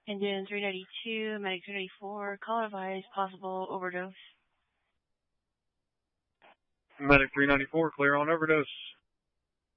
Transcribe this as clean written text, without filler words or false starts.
Engine 392, Medic 394, call advised, possible overdose. Medic 394, clear on overdose.